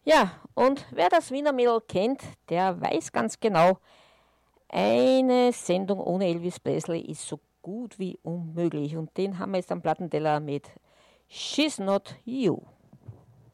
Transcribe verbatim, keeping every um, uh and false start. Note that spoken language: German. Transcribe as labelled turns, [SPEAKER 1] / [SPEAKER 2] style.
[SPEAKER 1] Ja, und wer das Wiener Mädel kennt, der weiß ganz genau, eine Sendung ohne Elvis Presley ist so gut wie unmöglich. Und den haben wir jetzt am Plattenteller mit She's Not You.